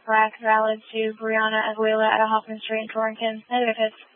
rack valid to Brianna Aguila at Hoffman Street in Torrington. Negative hits.